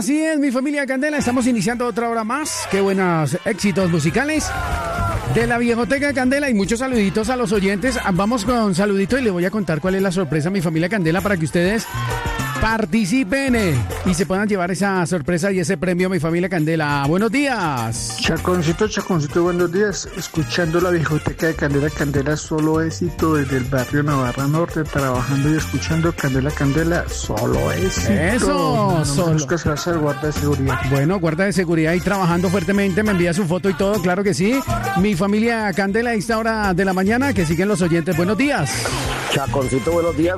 Así es, mi familia Candela, estamos iniciando otra hora más. Qué buenos éxitos musicales de la Viejoteca Candela y muchos saluditos a los oyentes. Vamos con saludito y le voy a contar cuál es la sorpresa, mi familia Candela, para que ustedes participen y se puedan llevar esa sorpresa y ese premio, mi familia Candela. Buenos días. Chaconcito, buenos días. Escuchando la Viejoteca de Candela, Candela, solo éxito desde el barrio Navarra Norte, trabajando y escuchando Candela, solo éxito. Eso, solo. Guarda de seguridad. Bueno, guarda de seguridad y trabajando fuertemente, me envía su foto y todo, claro que sí. Mi familia Candela a esta hora de la mañana, que siguen los oyentes. Buenos días. Chaconcito, buenos días.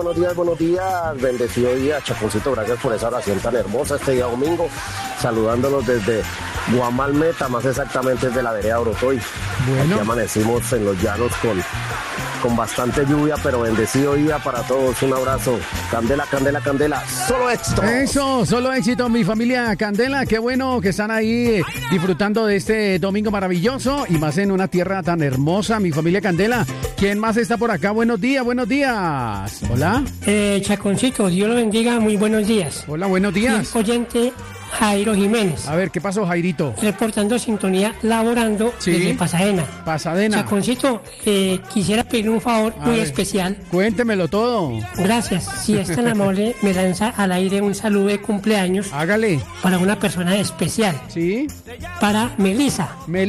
Bendecido día, Chaconcito, gracias por esa oración tan hermosa este día domingo, saludándolos desde Guamal Meta, más exactamente desde la vereda Orotoy. Bueno. Aquí amanecimos en los llanos con bastante lluvia, pero bendecido día para todos. Un abrazo. Candela, solo éxito. Eso, solo éxito, mi familia Candela. Qué bueno que están ahí disfrutando de este domingo maravilloso y más en una tierra tan hermosa, mi familia Candela. ¿Quién más está por acá? Buenos días. Hola. Chaconcito, Dios lo bendiga, muy buenos días. Hola, buenos días. Sí, oyente Jairo Jiménez. A ver, ¿qué pasó, Jairito? Reportando sintonía, laborando desde Pasadena. Chaconcito, quisiera pedir un favor muy especial. Cuéntemelo todo. Gracias. Si es tan amable, me lanza al aire un saludo de cumpleaños. Hágale. Para una persona especial. Sí. Para Melisa.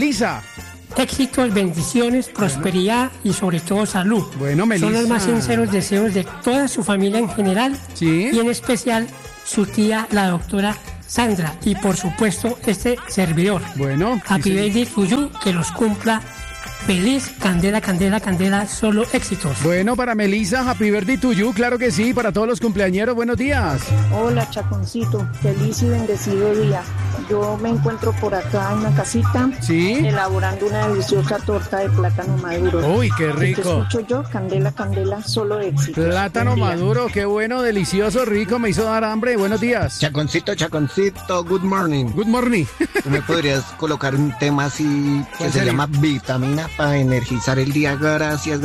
Éxitos, bendiciones, prosperidad y sobre todo salud. Bueno, Melisa. Son los más sinceros deseos de toda su familia en general. Sí. Y en especial su tía, la doctora Sandra. Y por supuesto, este servidor. Bueno. Happy birthday to you, que los cumpla feliz. Candela, solo éxitos. Bueno, para Melisa, happy birthday to you, claro que sí. Para todos los cumpleañeros, buenos días. Hola, Chaconcito, feliz y bendecido día. Yo me encuentro por acá en la casita, elaborando una deliciosa torta de plátano maduro. Uy, qué rico. Te escucho yo, Candela, solo éxito. Plátano maduro, qué bueno, delicioso, rico, me hizo dar hambre. Buenos días. Chaconcito, good morning. Good morning. ¿Tú me podrías colocar un tema así que se llama vitamina para energizar el día? Gracias.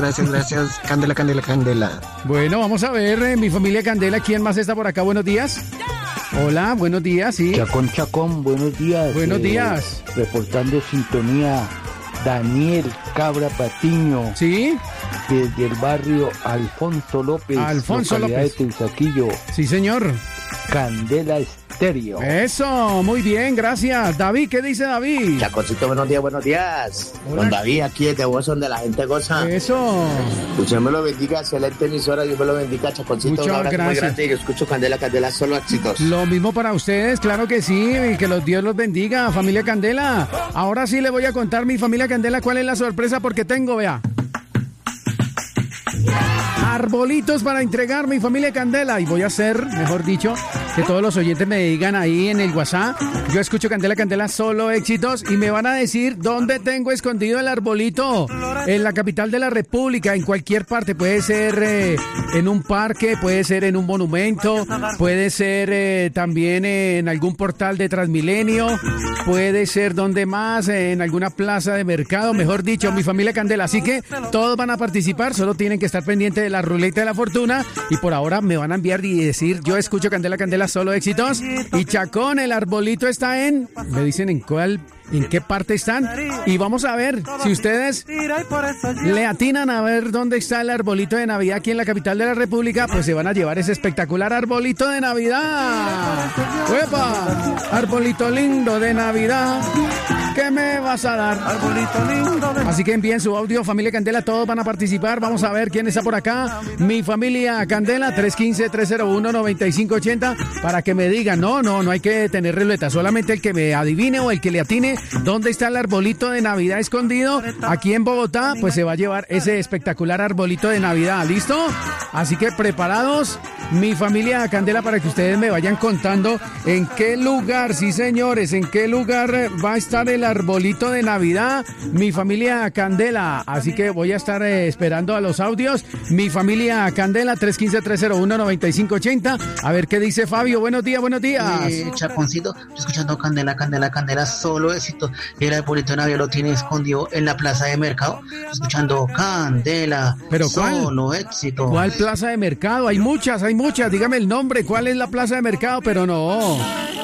Candela. Bueno, vamos a ver, mi familia Candela, ¿quién más está por acá? Buenos días. Hola, buenos días, sí. Chacón, buenos días. Buenos días. Reportando sintonía, Daniel Cabra Patiño. Sí. Desde el barrio Alfonso López. De Teusaquillo. Sí, señor. Candela Estéreo. Eso, muy bien, gracias. David, ¿qué dice David? Chaconcito, buenos días. Hola. Don David, aquí desde Voz, donde la gente goza. Eso. Dios me lo bendiga, excelente emisora, Dios me lo bendiga, Chaconcito. Muchas un abrazo gracias. muy grande. Yo escucho Candela, solo éxitos. Lo mismo para ustedes, claro que sí, y que Dios los bendiga, familia Candela. Ahora sí le voy a contar, mi familia Candela, cuál es la sorpresa, porque tengo, vea, arbolitos para entregar, mi familia Candela, y voy a hacer, mejor dicho, que todos los oyentes me digan ahí en el WhatsApp, yo escucho Candela, solo éxitos, y me van a decir dónde tengo escondido el arbolito, en la capital de la República, en cualquier parte, puede ser en un parque, puede ser en un monumento, puede ser también en algún portal de Transmilenio, puede ser donde más, en alguna plaza de mercado, mejor dicho, mi familia Candela, así que todos van a participar, solo tienen que estar pendientes de la ruleta de la fortuna y por ahora me van a enviar y decir yo escucho Candela, solo éxitos. Y Chacón, el arbolito está me dicen en qué parte están y vamos a ver si ustedes le atinan a ver dónde está el arbolito de Navidad aquí en la capital de la República, pues se van a llevar ese espectacular arbolito de Navidad. ¡Uepa! Arbolito lindo de Navidad, ¿qué me vas a dar? Arbolito lindo de... Así que envíen su audio, familia Candela, todos van a participar. Vamos a ver quién está por acá. Mi familia Candela, 315-301-9580, para que me digan, no hay que tener ruleta, solamente el que me adivine o el que le atine dónde está el arbolito de Navidad escondido aquí en Bogotá, pues se va a llevar ese espectacular arbolito de Navidad, ¿listo? Así que preparados, mi familia Candela, para que ustedes me vayan contando en qué lugar, sí señores, en qué lugar va a estar el arbolito de Navidad, mi familia Candela. Así que voy a estar esperando a los audios, mi familia Candela, 315-301-9580, a ver qué dice Fabio. Buenos días. Chaconcito, escuchando Candela, solo éxito. El arbolito de Navidad lo tiene escondido en la plaza de mercado, escuchando Candela. ¿Pero cuál? Solo éxito. ¿Cuál plaza de mercado? Hay muchas, dígame el nombre, ¿cuál es la plaza de mercado? Pero no.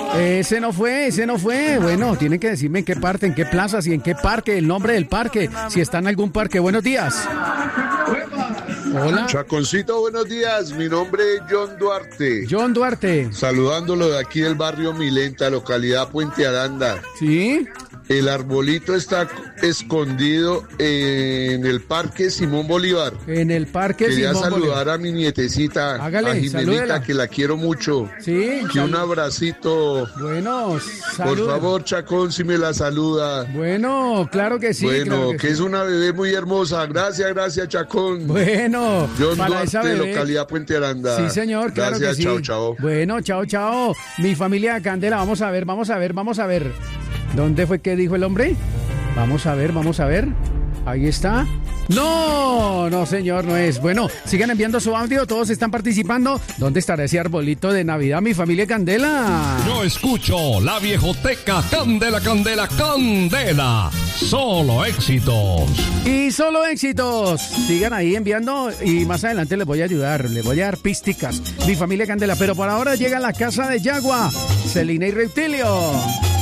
Ese no fue. Bueno, tienen que decirme en qué parte, en qué plaza, si en qué parque, el nombre del parque, si está en algún parque. Buenos días. Hola. Chaconcito, buenos días. Mi nombre es John Duarte. John Duarte. Saludándolo de aquí del barrio Milenta, localidad Puente Aranda. Sí. El arbolito está escondido en el Parque Simón Bolívar. En el Parque Quería Simón Bolívar. saludar a mi nietecita, Hágale, a Jimenita, salúdela. que la quiero mucho. Sí. Que un abracito. Bueno, Por favor, Chacón, si me la saluda. Bueno, claro que sí. Bueno, claro que es una bebé muy hermosa. Gracias, Chacón. Bueno, John para esa Duarte, bebé. localidad Puente Aranda. Sí, señor, claro Gracias, que sí. chao. Bueno, chao. Mi familia de Candela, vamos a ver. ¿Dónde fue que dijo el hombre? Vamos a ver. Ahí está. No, señor, no es. Bueno, sigan enviando su audio, todos están participando. ¿Dónde estará ese arbolito de Navidad, mi familia de Candela? Yo escucho la viejoteca Candela. Solo éxitos. Y solo éxitos. Sigan ahí enviando y más adelante les voy a ayudar, les voy a dar písticas. Mi familia de Candela, pero por ahora llega a la casa de Yagua, Celina y Reptilio.